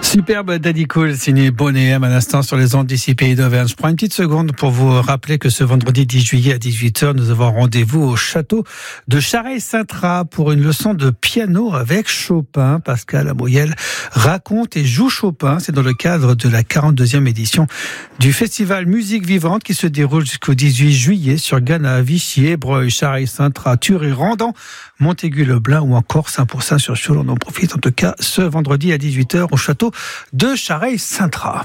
Superbe Daddy Cool, signé Bonnet M à l'instant sur les ondes d'ici Pays d'Auvergne. Je prends une petite seconde pour vous rappeler que ce vendredi 10 juillet à 18h, nous avons rendez-vous au château de Charey-Saintrat pour une leçon de piano avec Chopin. Pascal Amoyel raconte et joue Chopin. C'est dans le cadre de la 42e édition du festival Musique Vivante qui se déroule jusqu'au 18 juillet sur Gannat, Vichy, Ébreuil, Charey-Saintrat, Thury, Randan, Montaigu-le-Blin ou encore Saint-Pourçain sur Sioule. On en profite en tout cas ce vendredi à 18h au château de Charey-Saintrat.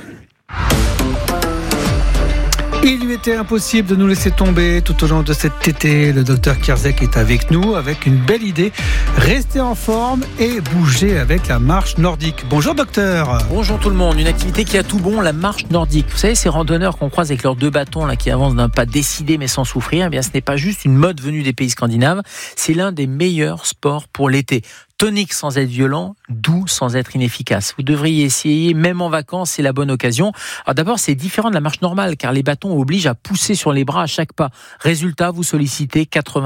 Il lui était impossible de nous laisser tomber tout au long de cet été. Le docteur Kierzek est avec nous avec une belle idée. Rester en forme et bouger avec la marche nordique. Bonjour docteur. Bonjour tout le monde. Une activité qui a tout bon, la marche nordique. Vous savez, ces randonneurs qu'on croise avec leurs 2 bâtons là, qui avancent d'un pas décidé mais sans souffrir, eh bien, ce n'est pas juste une mode venue des pays scandinaves. C'est l'un des meilleurs sports pour l'été. Tonique sans être violent, doux sans être inefficace. Vous devriez essayer, même en vacances, c'est la bonne occasion. Alors d'abord, c'est différent de la marche normale, car les bâtons obligent à pousser sur les bras à chaque pas. Résultat, vous sollicitez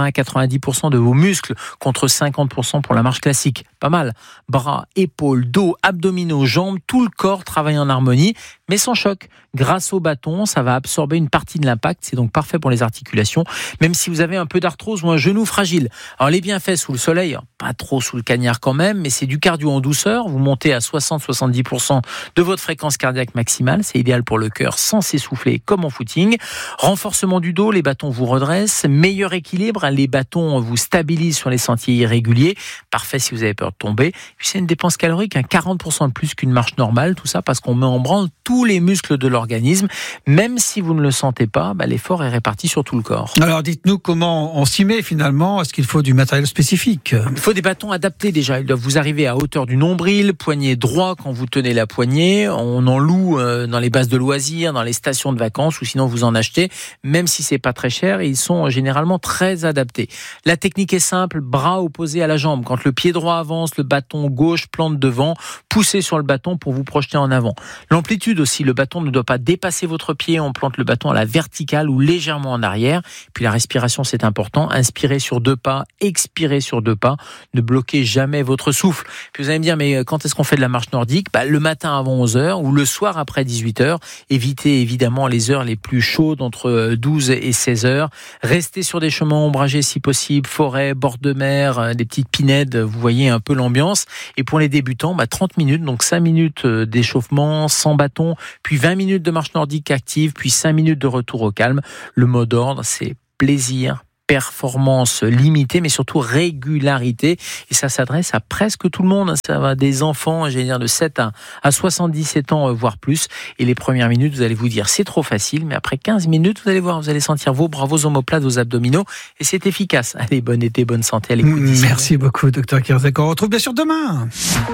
80-90% de vos muscles, contre 50% pour la marche classique. Pas mal. Bras, épaules, dos, abdominaux, jambes, tout le corps travaille en harmonie, mais sans choc. Grâce au bâton, ça va absorber une partie de l'impact, c'est donc parfait pour les articulations, même si vous avez un peu d'arthrose ou un genou fragile. Alors les bienfaits sous le soleil, pas trop sous le cagnard quand même, mais c'est du cardio en douceur, vous montez à 60-70% de votre fréquence cardiaque maximale, c'est idéal pour le cœur sans s'essouffler comme en footing. Renforcement du dos, les bâtons vous redressent, meilleur équilibre, les bâtons vous stabilisent sur les sentiers irréguliers, parfait si vous avez peur de tomber. Puis c'est une dépense calorique, 40% de plus qu'une marche normale, tout ça parce qu'on met en branle tous les muscles de l'organisme, même si vous ne le sentez pas, l'effort est réparti sur tout le corps. Alors dites-nous comment on s'y met finalement, est-ce qu'il faut du matériel spécifique ? Il faut des bâtons adaptés déjà, ils doivent vous arriver à hauteur du nombril, poignet droit quand vous tenez la poignée, on en loue dans les bases de loisirs, dans les stations de vacances ou sinon vous en achetez, même si c'est pas très cher, ils sont généralement très adaptés. La technique est simple, bras opposés à la jambe, quand le pied droit avance, le bâton gauche plante devant, poussez sur le bâton pour vous projeter en avant. L'amplitude aussi, le bâton ne doit pas dépasser votre pied, on plante le bâton à la verticale ou légèrement en arrière. Puis la respiration, c'est important, inspirez sur 2 pas, expirez sur 2 pas, ne bloquez jamais votre souffle. Puis vous allez me dire, mais quand est-ce qu'on fait de la marche nordique ? Le matin avant 11h ou le soir après 18h. Évitez évidemment les heures les plus chaudes entre 12 et 16h. Restez sur des chemins ombragés si possible, forêt, bord de mer, des petites pinèdes, vous voyez un peu l'ambiance. Et pour les débutants, 30 minutes, donc 5 minutes d'échauffement sans bâton, puis 20 minutes de marche nordique active, puis 5 minutes de retour au calme. Le mot d'ordre, c'est plaisir, performance limitée, mais surtout régularité. Et ça s'adresse à presque tout le monde. Ça va des enfants, de 7 à 77 ans, voire plus. Et les premières minutes, vous allez vous dire, c'est trop facile. Mais après 15 minutes, vous allez voir, vous allez sentir vos bras, vos omoplates, vos abdominaux. Et c'est efficace. Allez, bon été, bonne santé à l'écoute. Merci beaucoup, docteur Kierzek. On retrouve bien sûr demain.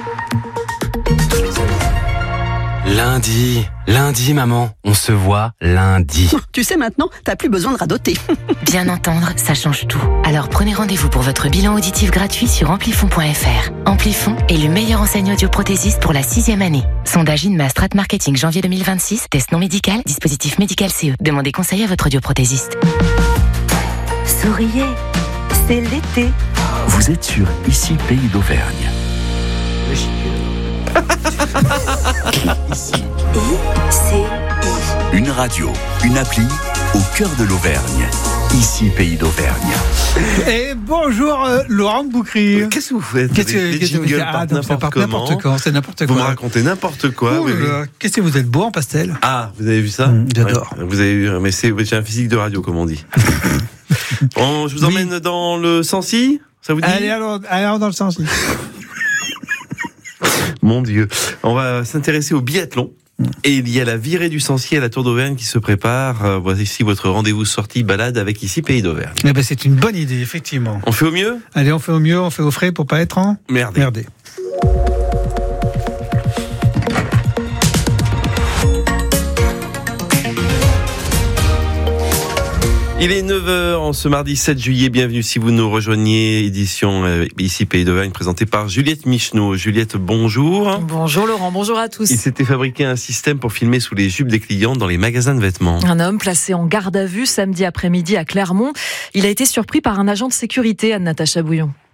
Lundi, maman, on se voit lundi. Tu sais maintenant, t'as plus besoin de radoter. Bien entendre, ça change tout. Alors prenez rendez-vous pour votre bilan auditif gratuit sur amplifon.fr. Amplifon est le meilleur enseignant audioprothésiste pour la 6e année. Sondage INMA Strat Marketing janvier 2026, test non médical, dispositif médical CE. Demandez conseil à votre audioprothésiste. Souriez, c'est l'été. Vous êtes sur Ici Pays d'Auvergne. ICI. Une radio, une appli au cœur de l'Auvergne. Ici Pays d'Auvergne. Et bonjour Laurent Boukry. Qu'est-ce que vous faites ? Qu'est-ce que jingles partent n'importe comment. C'est n'importe Vous quoi. me racontez n'importe quoi. Oh, oui. Qu'est-ce que vous êtes beau en pastel. Ah, vous avez vu ça ? J'adore. Ouais, vous avez vu, mais j'ai un physique de radio, comme on dit. Je vous emmène dans le Sancy ? Ça vous dit ? Allez, allons dans le sens. Mon Dieu. On va s'intéresser au biathlon. Et il y a la virée du Sancy à la Tour d'Auvergne qui se prépare. Voici votre rendez-vous sortie balade avec Ici Pays d'Auvergne. C'est une bonne idée, effectivement. On fait au mieux ? Allez, on fait au mieux, on fait au frais pour pas être en merdé. Il est 9h en ce mardi 7 juillet. Bienvenue si vous nous rejoignez. Édition Ici Pays d'Auvergne présentée par Juliette Micheneau. Juliette, bonjour. Bonjour Laurent, bonjour à tous. Il s'était fabriqué un système pour filmer sous les jupes des clients dans les magasins de vêtements. Un homme placé en garde à vue samedi après-midi à Clermont. Il a été surpris par un agent de sécurité, Anne-Natacha Bouillon.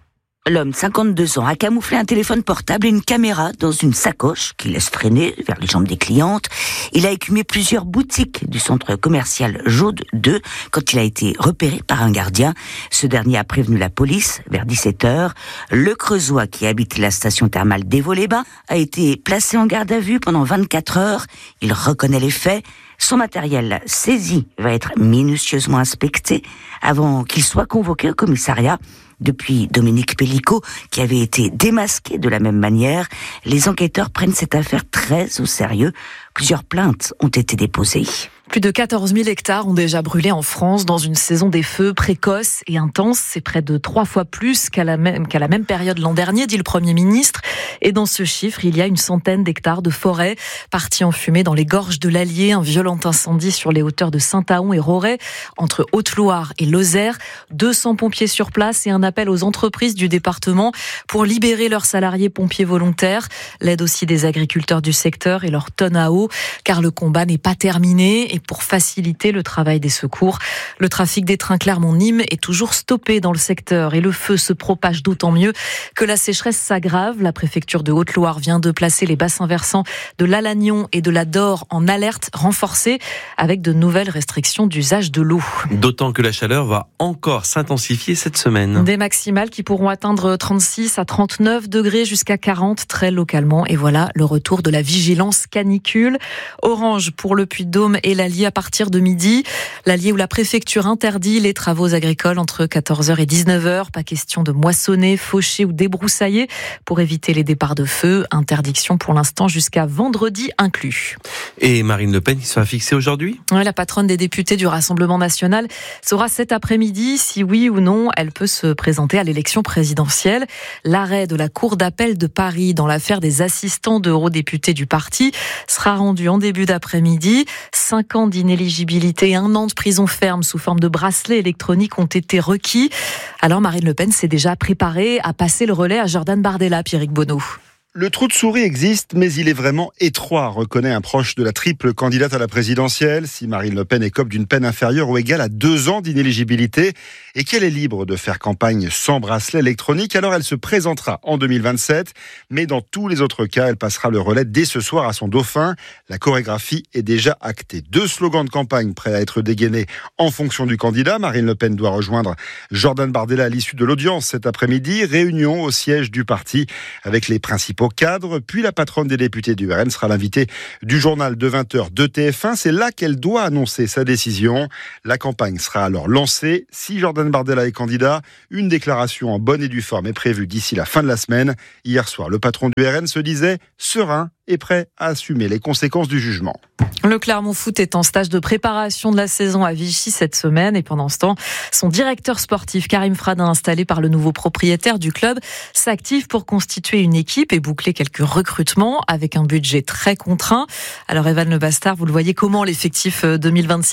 L'homme, 52 ans, a camouflé un téléphone portable et une caméra dans une sacoche qu'il laisse traîner vers les jambes des clientes. Il a écumé plusieurs boutiques du centre commercial Jaude 2 quand il a été repéré par un gardien. Ce dernier a prévenu la police vers 17h. Le Creusois, qui habite la station thermale d'Évaux-les-Bains, a été placé en garde à vue pendant 24 heures. Il reconnaît les faits. Son matériel saisi va être minutieusement inspecté avant qu'il soit convoqué au commissariat. Depuis Dominique Pellicot, qui avait été démasqué de la même manière, les enquêteurs prennent cette affaire très au sérieux. Plusieurs plaintes ont été déposées. Plus de 14 000 hectares ont déjà brûlé en France dans une saison des feux précoce et intense. C'est près de 3 fois plus qu'à la même période l'an dernier, dit le Premier ministre. Et dans ce chiffre, il y a une centaine d'hectares de forêt partis en fumée dans les gorges de l'Allier. Un violent incendie sur les hauteurs de Saint-Aon et Roret, entre Haute-Loire et Lozère. 200 pompiers sur place et un appel aux entreprises du département pour libérer leurs salariés pompiers volontaires. L'aide aussi des agriculteurs du secteur et leur tonne à eau, car le combat n'est pas terminé. Et pour faciliter le travail des secours, le trafic des trains Clermont-Nîmes est toujours stoppé dans le secteur et le feu se propage d'autant mieux que la sécheresse s'aggrave. La préfecture de Haute-Loire vient de placer les bassins versants de l'Alagnon et de la Dore en alerte renforcée avec de nouvelles restrictions d'usage de l'eau. D'autant que la chaleur va encore s'intensifier cette semaine. Des maximales qui pourront atteindre 36 à 39 degrés jusqu'à 40 très localement. Et voilà le retour de la vigilance canicule. Orange pour le Puy-de-Dôme et l'Allier à partir de midi. L'Allier où la préfecture interdit les travaux agricoles entre 14h et 19h. Pas question de moissonner, faucher ou débroussailler pour éviter les départs de feu. Interdiction pour l'instant jusqu'à vendredi inclus. Et Marine Le Pen qui sera fixée aujourd'hui ? Ouais, la patronne des députés du Rassemblement national saura cet après-midi si oui ou non elle peut se présenter à l'élection présidentielle. L'arrêt de la Cour d'appel de Paris dans l'affaire des assistants d'eurodéputés du parti sera rendu en début d'après-midi. 5 ans d'inéligibilité et 1 an de prison ferme sous forme de bracelet électronique ont été requis. Alors Marine Le Pen s'est déjà préparée à passer le relais à Jordan Bardella, Pierrick Bonneau. Le trou de souris existe, mais il est vraiment étroit, reconnaît un proche de la triple candidate à la présidentielle. Si Marine Le Pen écope d'une peine inférieure ou égale à 2 ans d'inéligibilité et qu'elle est libre de faire campagne sans bracelet électronique, alors elle se présentera en 2027. Mais dans tous les autres cas, elle passera le relais dès ce soir à son dauphin. La chorégraphie est déjà actée. 2 slogans de campagne prêts à être dégainés en fonction du candidat. Marine Le Pen doit rejoindre Jordan Bardella à l'issue de l'audience cet après-midi. Réunion au siège du parti avec les principaux cadre, puis la patronne des députés du RN sera l'invitée du journal de 20h de TF1. C'est là qu'elle doit annoncer sa décision. La campagne sera alors lancée. Si Jordan Bardella est candidat, une déclaration en bonne et due forme est prévue d'ici la fin de la semaine. Hier soir, le patron du RN se disait serein et prêt à assumer les conséquences du jugement. Le Clermont Foot est en stage de préparation de la saison à Vichy cette semaine et pendant ce temps, son directeur sportif Karim Fradin, installé par le nouveau propriétaire du club, s'active pour constituer une équipe et boucler quelques recrutements avec un budget très contraint. Alors Evan Le Bastard, vous le voyez comment l'effectif 2026-2027 ?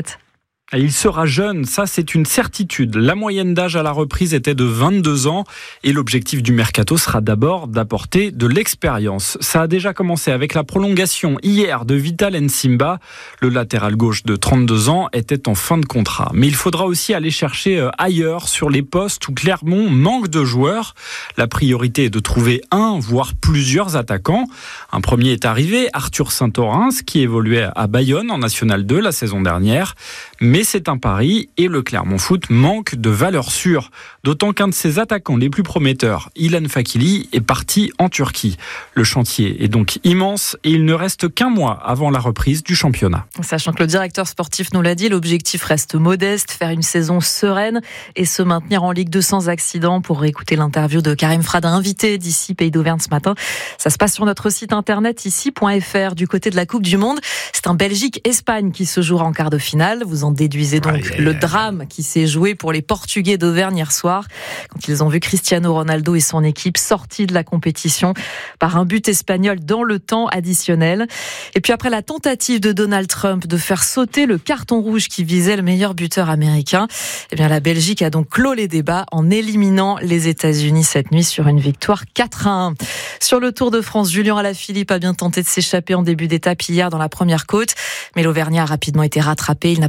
Il sera jeune, ça c'est une certitude. La moyenne d'âge à la reprise était de 22 ans et l'objectif du mercato sera d'abord d'apporter de l'expérience. Ça a déjà commencé avec la prolongation hier de Vital Nsimba. Le latéral gauche de 32 ans était en fin de contrat. Mais il faudra aussi aller chercher ailleurs sur les postes où Clermont manque de joueurs. La priorité est de trouver un, voire plusieurs attaquants. Un premier est arrivé, Arthur Saint-Orens, qui évoluait à Bayonne en National 2 la saison dernière. Mais c'est un pari et le Clermont Foot manque de valeur sûre. D'autant qu'un de ses attaquants les plus prometteurs, Ilan Fakili, est parti en Turquie. Le chantier est donc immense et il ne reste qu'un mois avant la reprise du championnat. Sachant que le directeur sportif nous l'a dit, l'objectif reste modeste, faire une saison sereine et se maintenir en Ligue 2 sans accident. Pour réécouter l'interview de Karim Fradin, invité d'ici Pays d'Auvergne ce matin. Ça se passe sur notre site internet ici.fr. Du côté de la Coupe du Monde, c'est un Belgique-Espagne qui se jouera en quart de finale. Vous en déduisez donc le drame qui s'est joué pour les Portugais d'Auvergne hier soir, quand ils ont vu Cristiano Ronaldo et son équipe sortis de la compétition par un but espagnol dans le temps additionnel. Et puis après la tentative de Donald Trump de faire sauter le carton rouge qui visait le meilleur buteur américain, eh bien la Belgique a donc clos les débats en éliminant les États-Unis cette nuit sur une victoire 4-1. Sur le Tour de France, Julien Alaphilippe a bien tenté de s'échapper en début d'étape hier dans la première côte, mais l'Auvergnat a rapidement été rattrapé. Il n'a pas réussi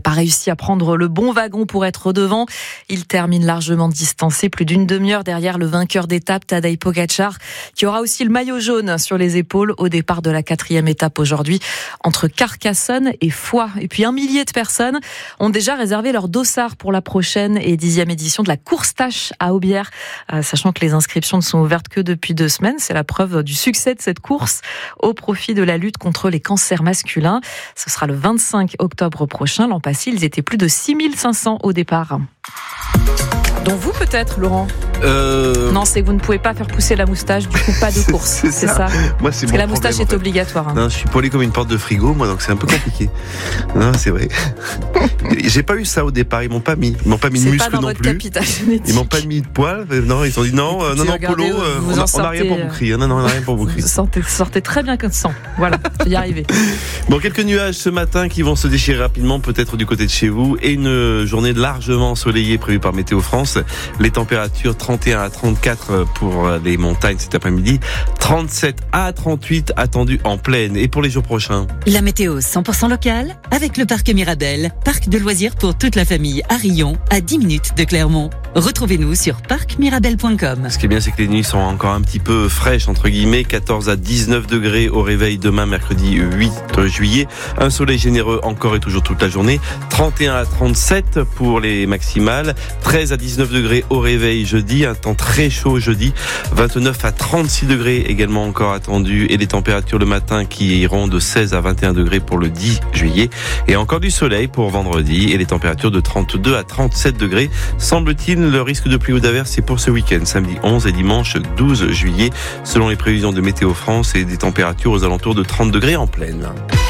réussi à prendre le bon wagon pour être devant. Il termine largement distancé, plus d'une demi-heure derrière le vainqueur d'étape, Tadej Pogačar, qui aura aussi le maillot jaune sur les épaules au départ de la 4e étape aujourd'hui, entre Carcassonne et Foix. Et puis 1 millier de personnes ont déjà réservé leur dossard pour la prochaine et 10e édition de la course Tâche à Aubière, sachant que les inscriptions ne sont ouvertes que depuis 2 semaines. C'est la preuve du succès de cette course au profit de la lutte contre les cancers masculins. Ce sera le 25 octobre prochain. L'an passé, ils étaient plus de 6500 au départ. Dont vous peut-être, Laurent. Non, c'est que vous ne pouvez pas faire pousser la moustache, du coup pas de course. c'est ça. Moi, c'est parce que la moustache est obligatoire. Non, je suis poilé comme une porte de frigo, moi, donc c'est un peu compliqué. Non, c'est vrai. J'ai pas eu ça au départ. Ils m'ont pas mis de muscles non plus. Ils m'ont pas mis de poils. Non, ils ont dit non, Polo, on n'a rien pour vous crier. Non, on n'a rien pour vous crier. Vous sortez très bien comme sang. Voilà, je vais y arriver. Bon, quelques nuages ce matin qui vont se déchirer rapidement, peut-être du côté de chez vous, et une journée largement ensoleillée prévue par Météo France. Les températures 31 à 34 pour les montagnes cet après-midi, 37 à 38 attendus en plaine. Et pour les jours prochains, la météo 100% locale avec le parc Mirabel, parc de loisirs pour toute la famille à Rion, à 10 minutes de Clermont. Retrouvez-nous sur parcmirabel.com. Ce qui est bien, c'est que les nuits sont encore un petit peu fraîches, entre guillemets, 14 à 19 degrés au réveil demain, mercredi 8 juillet. Un soleil généreux encore et toujours toute la journée. 31 à 37 pour les maximales. 13 à 19 degrés au réveil jeudi. Un temps très chaud jeudi. 29 à 36 degrés également encore attendus. Et les températures le matin qui iront de 16 à 21 degrés pour le 10 juillet. Et encore du soleil pour vendredi. Et les températures de 32 à 37 degrés. Semble-t-il, le risque de pluie ou d'averse, c'est pour ce week-end, samedi 11 et dimanche 12 juillet, selon les prévisions de Météo France, et des températures aux alentours de 30 degrés en plaine.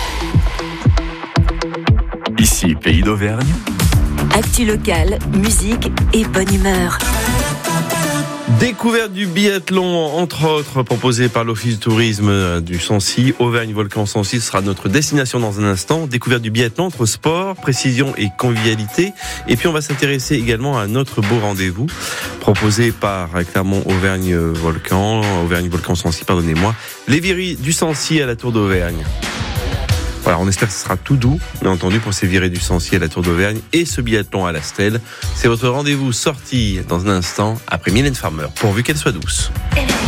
Ici, Pays d'Auvergne. Actu locale, musique et bonne humeur. Découverte du biathlon, entre autres, proposé par l'Office du tourisme du Sancy. Auvergne-Volcan-Sancy sera notre destination dans un instant. Découverte du biathlon entre sport, précision et convivialité. Et puis on va s'intéresser également à un autre beau rendez-vous proposé par Auvergne-Volcan-Sancy, pardonnez-moi. Les virées du Sancy à la Tour d'Auvergne. Voilà, on espère que ce sera tout doux, bien entendu, pour ces virées du Sancy à la Tour d'Auvergne et ce biathlon à la Stèle. C'est votre rendez-vous sorti dans un instant après Mylène Farmer, pourvu qu'elle soit douce.